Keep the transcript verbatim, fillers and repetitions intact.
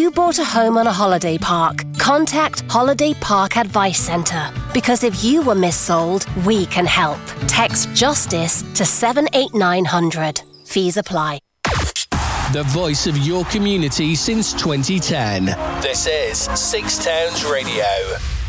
you bought a home on a holiday park, contact Holiday Park Advice Centre. Because if you were missold, we can help. Text JUSTICE to seven eight nine hundred. Fees apply. The voice of your community since twenty ten. This is Six Towns Radio.